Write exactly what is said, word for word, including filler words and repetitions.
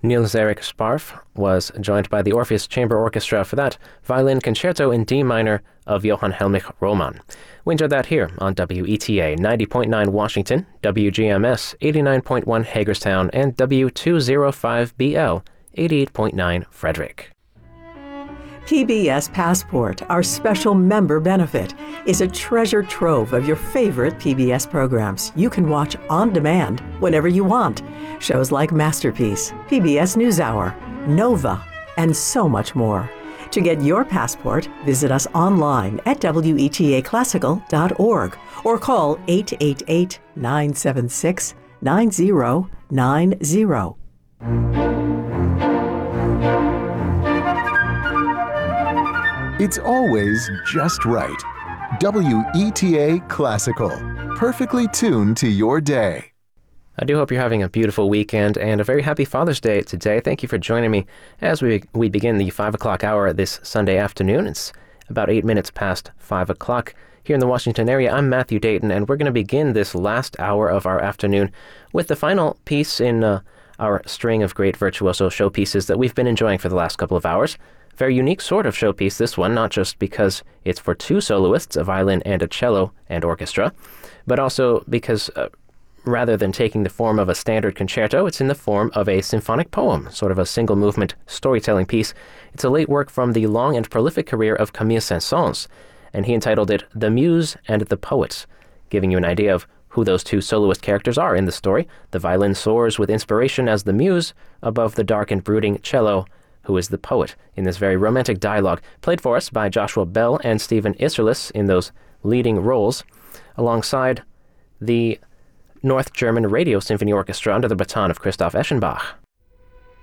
Niels Erik Sparf was joined by the Orpheus Chamber Orchestra for that violin concerto in D minor of Johann Helmich Roman. We enjoyed that here on W E T A ninety point nine Washington, W G M S eighty-nine point one Hagerstown, and W two oh five B L eighty-eight point nine Frederick. P B S Passport, our special member benefit, is a treasure trove of your favorite P B S programs you can watch on demand whenever you want. Shows like Masterpiece, P B S NewsHour, Nova, and so much more. To get your passport, visit us online at W E T A classical dot org or call eight eight eight, nine seven six, nine zero nine zero. It's always just right. W E T A Classical, perfectly tuned to your day. I do hope you're having a beautiful weekend and a very happy Father's Day today. Thank you for joining me as we we begin the five o'clock hour this Sunday afternoon. It's about eight minutes past five o'clock here in the Washington area. I'm Matthew Dayton, and we're going to begin this last hour of our afternoon with the final piece in uh, our string of great virtuoso showpieces that we've been enjoying for the last couple of hours. Very unique sort of showpiece, this one, not just because it's for two soloists, a violin and a cello and orchestra, but also because uh, rather than taking the form of a standard concerto, it's in the form of a symphonic poem, sort of a single-movement storytelling piece. It's a late work from the long and prolific career of Camille Saint-Saëns, and he entitled it The Muse and the Poet, giving you an idea of who those two soloist characters are in the story. The violin soars with inspiration as the muse above the dark and brooding cello, who is the poet, in this very romantic dialogue, played for us by Joshua Bell and Stephen Isserlis in those leading roles, alongside the North German Radio Symphony Orchestra under the baton of Christoph Eschenbach.